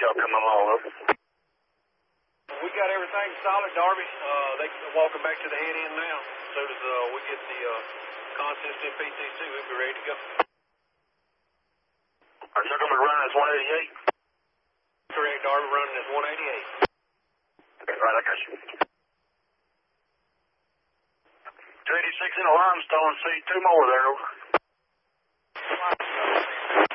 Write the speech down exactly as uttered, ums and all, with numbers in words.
y'all coming along, up. We got everything solid, Darby. Uh, they are walking back to the head end now. As soon as uh, we get the uh, consist in P T C, we'll be ready to go. Our circle is running as one eighty-eight? Correct, Darby, running as one eighty-eight. Okay, right, I got you. two eighty-six in a limestone, see two more there, over.